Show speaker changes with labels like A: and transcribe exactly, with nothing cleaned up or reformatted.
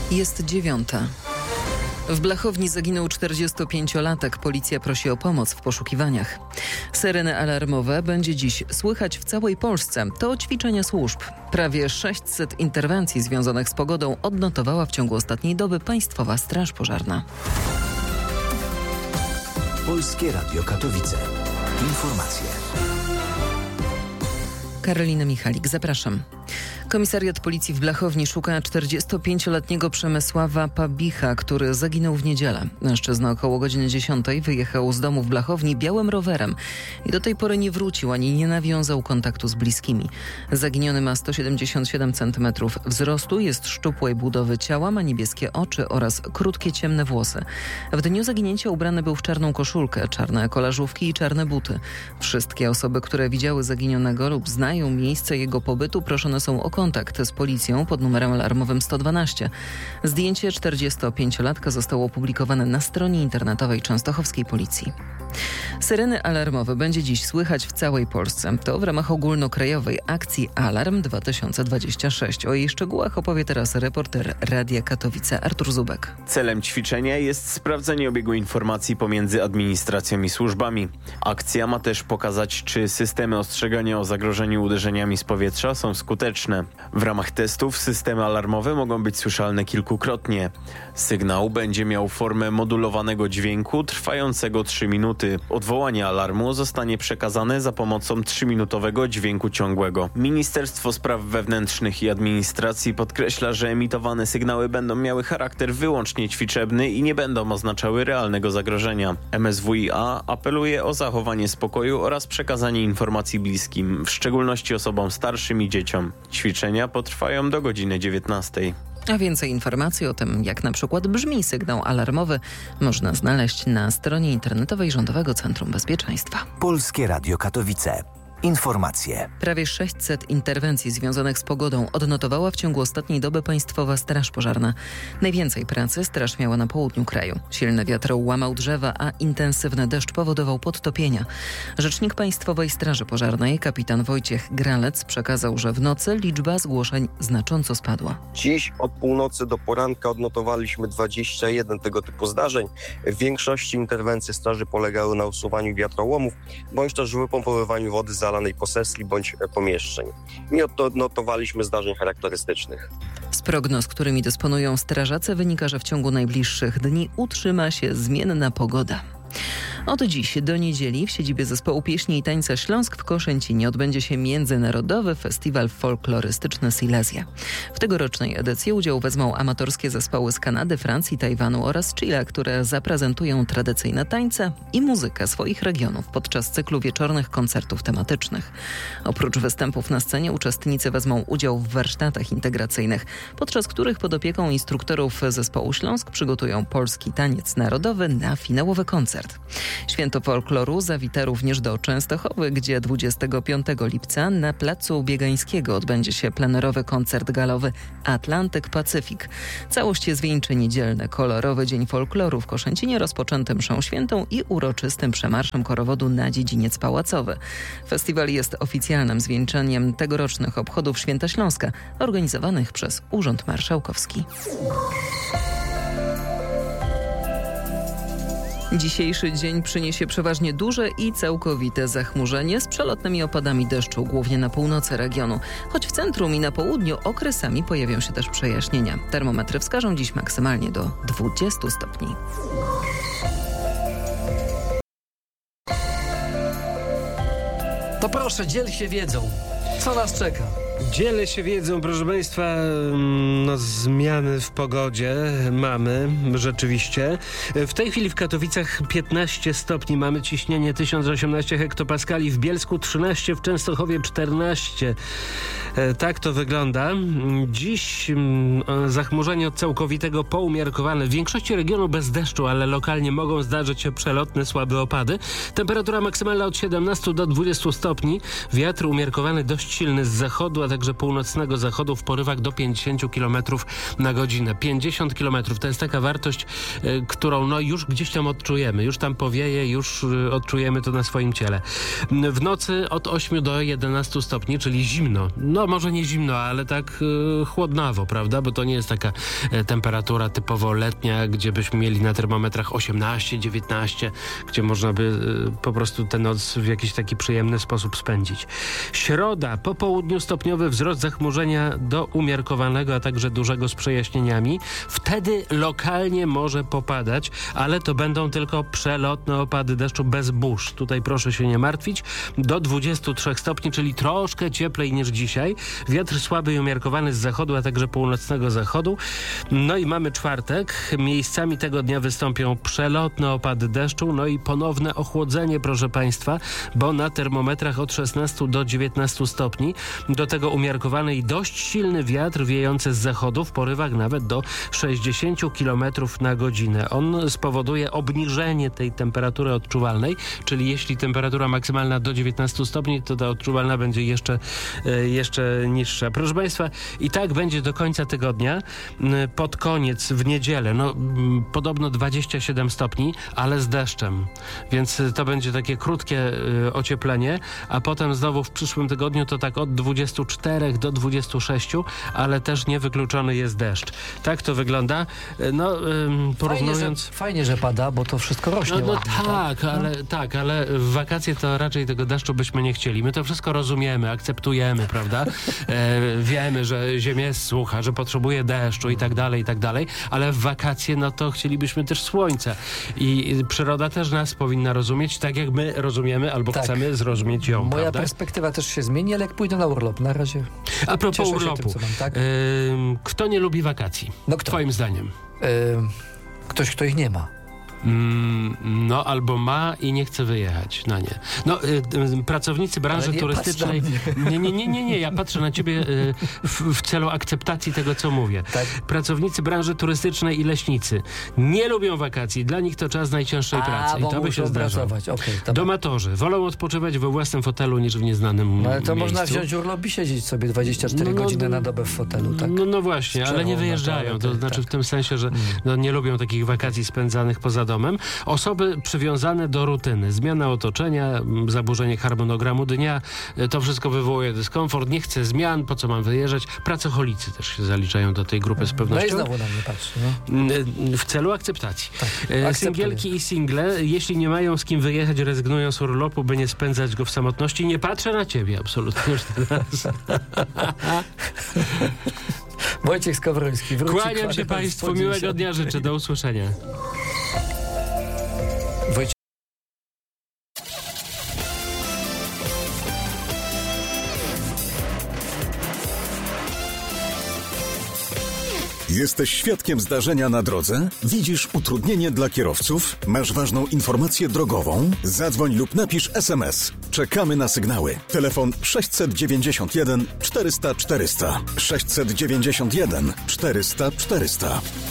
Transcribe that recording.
A: Jest dziewiąta. W Blachowni zaginął czterdziestopięciolatek. Policja prosi o pomoc w poszukiwaniach. Syreny alarmowe będzie dziś słychać w całej Polsce. To ćwiczenia służb. Prawie sześćset interwencji związanych z pogodą odnotowała w ciągu ostatniej doby Państwowa Straż Pożarna.
B: Polskie Radio Katowice. Informacje.
A: Karolina Michalik, zapraszam. Komisariat Policji w Blachowni szuka czterdziestopięcioletniego Przemysława Pabicha, który zaginął w niedzielę. Mężczyzna około godziny dziesiątej wyjechał z domu w Blachowni białym rowerem i do tej pory nie wrócił ani nie nawiązał kontaktu z bliskimi. Zaginiony ma sto siedemdziesiąt siedem centymetrów wzrostu, jest szczupłej budowy ciała, ma niebieskie oczy oraz krótkie ciemne włosy. W dniu zaginięcia ubrany był w czarną koszulkę, czarne kolażówki i czarne buty. Wszystkie osoby, które widziały zaginionego lub znają miejsce jego pobytu, proszone są o kontakt z policją pod numerem alarmowym sto dwanaście. Zdjęcie czterdziestopięciolatka zostało opublikowane na stronie internetowej częstochowskiej policji. Syreny alarmowe będzie dziś słychać w całej Polsce. To w ramach ogólnokrajowej akcji Alarm dwa tysiące dwadzieścia sześć. O jej szczegółach opowie teraz reporter Radia Katowice Artur Zubek.
C: Celem ćwiczenia jest sprawdzenie obiegu informacji pomiędzy administracją i służbami. Akcja ma też pokazać, czy systemy ostrzegania o zagrożeniu uderzeniami z powietrza są skuteczne. W ramach testów systemy alarmowe mogą być słyszalne kilkukrotnie. Sygnał będzie miał formę modulowanego dźwięku trwającego trzy minuty. Odwołanie alarmu zostanie przekazane za pomocą trzyminutowego dźwięku ciągłego. Ministerstwo Spraw Wewnętrznych i Administracji podkreśla, że emitowane sygnały będą miały charakter wyłącznie ćwiczebny i nie będą oznaczały realnego zagrożenia. M S W i A apeluje o zachowanie spokoju oraz przekazanie informacji bliskim, w szczególności osobom starszym i dzieciom. Ćwiczenia potrwają do godziny dziewiętnastej.
A: A więcej informacji o tym, jak na przykład brzmi sygnał alarmowy, można znaleźć na stronie internetowej Rządowego Centrum Bezpieczeństwa.
B: Polskie Radio Katowice. Informacje.
A: Prawie sześćset interwencji związanych z pogodą odnotowała w ciągu ostatniej doby Państwowa Straż Pożarna. Najwięcej pracy straż miała na południu kraju. Silny wiatr łamał drzewa, a intensywny deszcz powodował podtopienia. Rzecznik Państwowej Straży Pożarnej, kapitan Wojciech Gralec, przekazał, że w nocy liczba zgłoszeń znacząco spadła.
D: Dziś od północy do poranka odnotowaliśmy dwadzieścia jeden tego typu zdarzeń. W większości interwencji straży polegały na usuwaniu wiatrołomów, bądź też wypompowywaniu wody z zalanej posesji bądź pomieszczeń. Nie odnotowaliśmy zdarzeń charakterystycznych.
A: Z prognoz, którymi dysponują strażacy, wynika, że w ciągu najbliższych dni utrzyma się zmienna pogoda. Od dziś do niedzieli w siedzibie Zespołu Pieśni i Tańca Śląsk w Koszęcinie odbędzie się Międzynarodowy Festiwal Folklorystyczny Silesia. W tegorocznej edycji udział wezmą amatorskie zespoły z Kanady, Francji, Tajwanu oraz Chile, które zaprezentują tradycyjne tańce i muzykę swoich regionów podczas cyklu wieczornych koncertów tematycznych. Oprócz występów na scenie uczestnicy wezmą udział w warsztatach integracyjnych, podczas których pod opieką instruktorów Zespołu Śląsk przygotują polski taniec narodowy na finałowy koncert. Święto folkloru zawita również do Częstochowy, gdzie dwudziestego piątego lipca na Placu Biegańskiego odbędzie się plenerowy koncert galowy Atlantyk Pacyfik. Całość zwieńczy niedzielny kolorowy Dzień Folkloru w Koszęcinie, rozpoczęty mszą świętą i uroczystym przemarszem korowodu na dziedziniec pałacowy. Festiwal jest oficjalnym zwieńczeniem tegorocznych obchodów Święta Śląska, organizowanych przez Urząd Marszałkowski. Dzisiejszy dzień przyniesie przeważnie duże i całkowite zachmurzenie z przelotnymi opadami deszczu, głównie na północy regionu. Choć w centrum i na południu okresami pojawią się też przejaśnienia. Termometry wskażą dziś maksymalnie do dwudziestu stopni.
E: To proszę, dziel się wiedzą. Co nas czeka?
F: Dzielę się wiedzą, proszę Państwa, no zmiany w pogodzie mamy rzeczywiście. W tej chwili w Katowicach piętnaście stopni, mamy ciśnienie tysiąc osiemnaście hektopaskali, w Bielsku trzynaście, w Częstochowie czternaście. Tak to wygląda. Dziś zachmurzenie od całkowitego po umiarkowane. W większości regionu bez deszczu, ale lokalnie mogą zdarzyć się przelotne, słabe opady. Temperatura maksymalna od siedemnastu do dwudziestu stopni. Wiatr umiarkowany, dość silny z zachodu, a także północnego zachodu w porywach do pięćdziesiąt kilometrów na godzinę. pięćdziesiąt kilometrów to jest taka wartość, y, którą no już gdzieś tam odczujemy. Już tam powieje, już y, odczujemy to na swoim ciele. W nocy od ośmiu do jedenastu stopni, czyli zimno. No może nie zimno, ale tak y, chłodnawo, prawda? Bo to nie jest taka y, temperatura typowo letnia, gdzie byśmy mieli na termometrach osiemnaście, dziewiętnaście, gdzie można by y, po prostu tę noc w jakiś taki przyjemny sposób spędzić. Środa, po południu stopniowy wzrost zachmurzenia do umiarkowanego, a także dużego z przejaśnieniami. Wtedy lokalnie może popadać, ale to będą tylko przelotne opady deszczu bez burz. Tutaj proszę się nie martwić. Do dwudziestu trzech stopni, czyli troszkę cieplej niż dzisiaj. Wiatr słaby i umiarkowany z zachodu, a także północnego zachodu. No i mamy czwartek. Miejscami tego dnia wystąpią przelotne opady deszczu, no i ponowne ochłodzenie, proszę Państwa, bo na termometrach od szesnastu do dziewiętnastu stopni. Do tego umiarkowany i dość silny wiatr wiejący z zachodu w porywach nawet do sześćdziesięciu kilometrów na godzinę. On spowoduje obniżenie tej temperatury odczuwalnej, czyli jeśli temperatura maksymalna do dziewiętnastu stopni, to ta odczuwalna będzie jeszcze, jeszcze niższa. Proszę Państwa, i tak będzie do końca tygodnia. Pod koniec, w niedzielę, no podobno dwadzieścia siedem stopni, ale z deszczem. Więc to będzie takie krótkie y, ocieplenie, a potem znowu w przyszłym tygodniu to tak od dwudziestu czterech do dwudziestu sześciu, ale też niewykluczony jest deszcz. Tak to wygląda. No, ym, porównując...
E: Fajnie że, fajnie, że pada, bo to wszystko rośnie
F: No, no
E: ładnie,
F: tak,
E: tak?
F: ale,
E: No.
F: tak, ale w wakacje to raczej tego deszczu byśmy nie chcieli. My to wszystko rozumiemy, akceptujemy, prawda? E, wiemy, że ziemia jest sucha, że potrzebuje deszczu i tak dalej, i tak dalej, ale w wakacje no to chcielibyśmy też słońca. I, i przyroda też nas powinna rozumieć, tak jak my rozumiemy albo
E: Tak.
F: chcemy zrozumieć ją,
E: Moja
F: prawda?
E: perspektywa też się zmieni, ale jak pójdę na urlop, na razie
F: A propos
E: cieszę się
F: urlopu,
E: tym, co mam, tak?
F: Ym, kto nie lubi wakacji?
E: No kto?
F: Twoim zdaniem?
E: Yy, ktoś, kto ich nie ma.
F: Mm, no albo ma i nie chce wyjechać na nie. No, y, y, pracownicy branży
E: Ale nie
F: turystycznej...
E: patrz na
F: Nie, nie, nie, nie, nie, ja patrzę na ciebie y, w, w celu akceptacji tego, co mówię.
E: Tak.
F: Pracownicy branży turystycznej i leśnicy nie lubią wakacji. Dla nich to czas najcięższej pracy.
E: A,
F: I
E: bo
F: to by się
E: muszą
F: zdarzało.
E: pracować. Okay, dobra.
F: Domatorzy wolą odpoczywać we własnym fotelu niż w nieznanym
E: No ale to
F: miejscu.
E: można wziąć urlop i siedzieć sobie dwadzieścia cztery
F: No, no,
E: godziny
F: no,
E: na dobę w fotelu, tak?
F: No, no właśnie, ale nie
E: przerwą na
F: wyjeżdżają. To
E: toalety,
F: znaczy
E: tak.
F: w tym sensie, że no, nie lubią takich wakacji spędzanych poza domem. Osoby przywiązane do rutyny, zmiana otoczenia, m, zaburzenie harmonogramu dnia, y, to wszystko wywołuje dyskomfort. Nie chcę zmian, po co mam wyjeżdżać? Pracocholicy też się zaliczają do tej grupy z
E: No i
F: pewnością.
E: znowu na mnie patrzy, no.
F: Y, W celu akceptacji.
E: Tak,
F: Y,
E: akceptuję.
F: Singielki i single, jeśli nie mają z kim wyjechać, rezygnują z urlopu, by nie spędzać go w samotności. Nie patrzę na ciebie absolutnie już teraz.
E: Wojciech Skowroński wróci.
F: Kłaniam się
E: kwadrat
F: Państwu,
E: po
F: miłego
E: dziesiątej.
F: dnia życzę, do usłyszenia.
E: Wojciech
G: Jesteś świadkiem zdarzenia na drodze? Widzisz utrudnienie dla kierowców? Masz ważną informację drogową? Zadzwoń lub napisz es em es. Czekamy na sygnały. Telefon sześćset dziewięćdziesiąt jeden czterysta czterysta. sześćset dziewięćdziesiąt jeden czterysta czterysta.